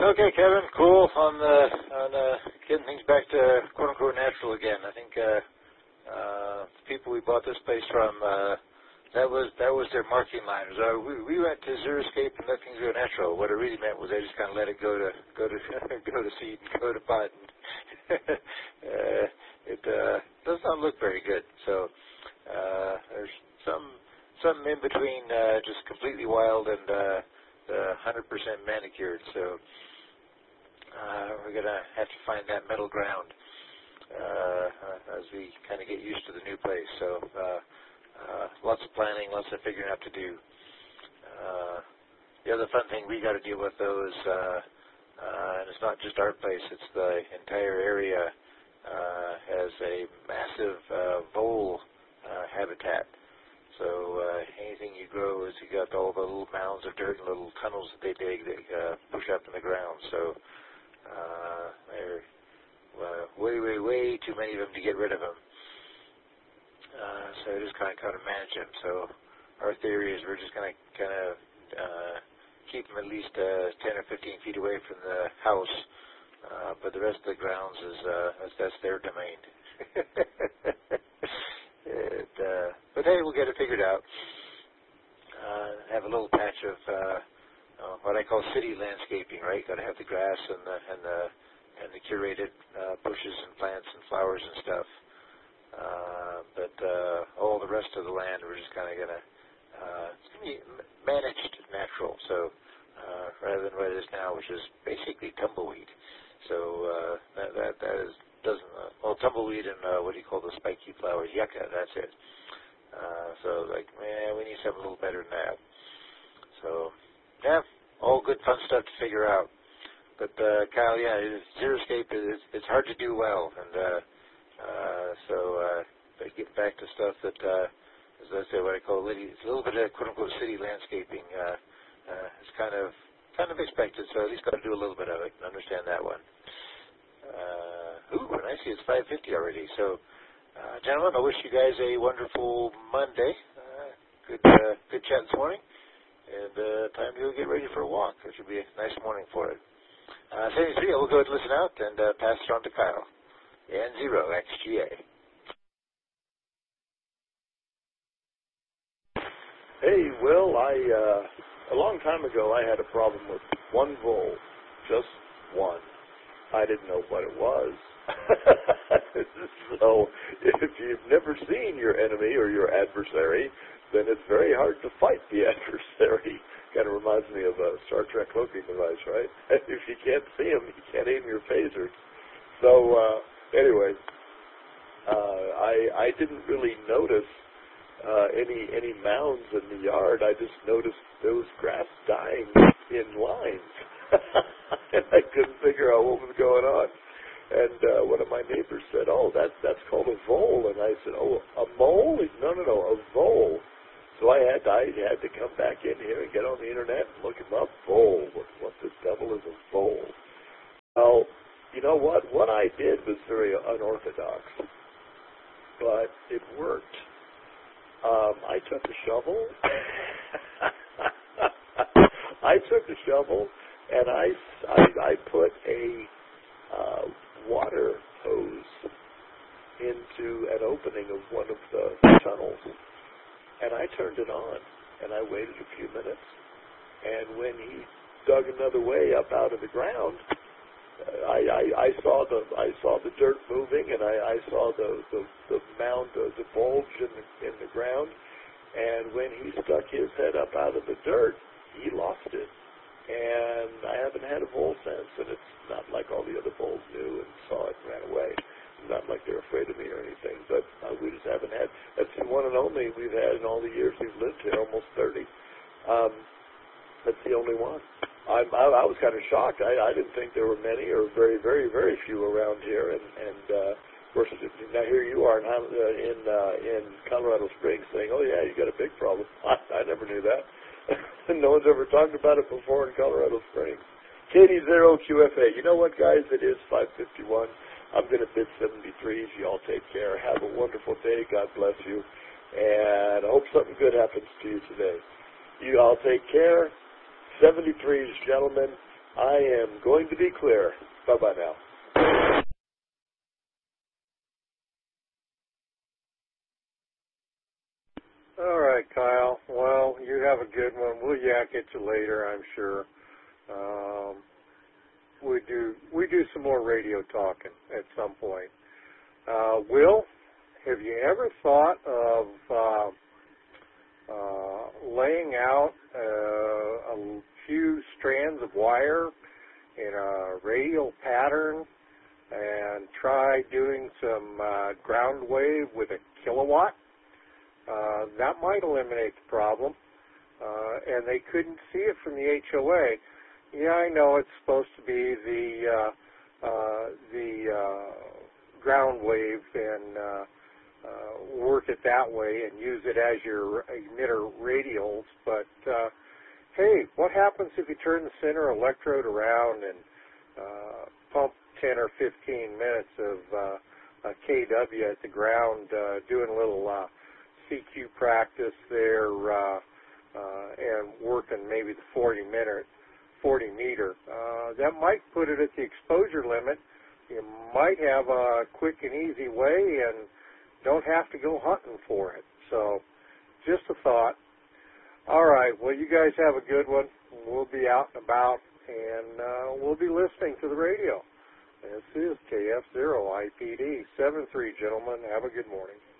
Okay, Kevin. Cool on getting things back to quote unquote natural again. I think the people we bought this place from, that was their marketing line. It was, we went to Xeriscape and let things go natural. What it really meant was they just kind of let it go to go to seed and go to pot. It does not look very good. So there's some in between, just completely wild and 100% manicured. So we're gonna have to find that middle ground as we kind of get used to the new place. So lots of planning, lots of figuring out to do. The other fun thing we got to deal with though is, and it's not just our place; it's the entire area has a massive vole habitat. So anything you grow is you got all the little mounds of dirt and little tunnels that they dig that push up in the ground. So there are way too many of them to get rid of them. So just kind of manage them. So our theory is we're just going to kind of keep them at least 10 or 15 feet away from the house, but the rest of the grounds that's their domain. But hey, we'll get it figured out. Have a little patch of what I call city landscaping, right? Got to have the grass and the curated bushes and plants and flowers and stuff. But all the rest of the land, we're just kind of gonna it's gonna be managed natural. So rather than what it is now, which is basically tumbleweed. So that doesn't well, tumbleweed and what do you call the spiky flowers? Yucca, that's it. So like, man, we need something a little better than that. So yeah, all good fun stuff to figure out. But Kyle, yeah, Xeriscape it's hard to do well, and so get back to stuff that, as I say, what I call it's a little bit of quote unquote city landscaping. It's kind of expected, so at least got to do a little bit of it and understand that one. Ooh, and I see it's 5:50 already. So, gentlemen, I wish you guys a wonderful Monday. Good chat this morning, and time to go get ready for a walk. It should be a nice morning for it. 73, we'll go ahead and listen out and pass it on to Kyle. N0XGA. Hey, Will, a long time ago I had a problem with one vole, just one. I didn't know what it was. So if you've never seen your enemy or your adversary, then it's very hard to fight the adversary. Kind of reminds me of a Star Trek cloaking device, right? If you can't see him, you can't aim your phaser. So anyway, I didn't really notice any mounds in the yard. I just noticed there was grass dying in lines. And I couldn't figure out what was going on. And one of my neighbors said, "Oh, that's called a vole." And I said, "Oh, a mole?" No, a vole. So I had to come back in here and get on the internet and look him up. Vole. What the devil is a vole? Well, you know what? What I did was very unorthodox, but it worked. I took a shovel. And I put a water hose into an opening of one of the tunnels, and I turned it on, and I waited a few minutes, and when he dug another way up out of the ground, I saw the dirt moving, and I saw the mound, the bulge in the ground, and when he stuck his head up out of the dirt, he lost it. And I haven't had a vole since, and it's not like all the other voles knew and saw it and ran away. It's not like they're afraid of me or anything, but we just haven't had. That's the one and only we've had in all the years we've lived here, almost 30. That's the only one. I was kind of shocked. I didn't think there were many, or very, very, very few around here. And of course, now here you are in Colorado Springs saying, "Oh yeah, you got a big problem." I never knew that. No one's ever talked about it before in Colorado Springs. KD0QFA. You know what, guys? It is 5:51. I'm going to bid 73s. You all take care. Have a wonderful day. God bless you. And I hope something good happens to you today. You all take care. 73s, gentlemen. I am going to be clear. Bye-bye now. All right, Kyle. Well, you have a good one. We'll yak at you later, I'm sure. We do some more radio talking at some point. Will, have you ever thought of laying out a few strands of wire in a radial pattern and try doing some ground wave with a kilowatt? That might eliminate the problem. And they couldn't see it from the HOA. Yeah, I know it's supposed to be the ground wave and work it that way and use it as your emitter radials. But hey, what happens if you turn the center electrode around and pump 10 or 15 minutes of KW at the ground, doing a little CQ practice there and working maybe the 40 meter. That might put it at the exposure limit. You might have a quick and easy way and don't have to go hunting for it. So just a thought. All right, well, you guys have a good one. We'll be out and about, and we'll be listening to the radio. This is KF0 IPD 73, gentlemen. Have a good morning.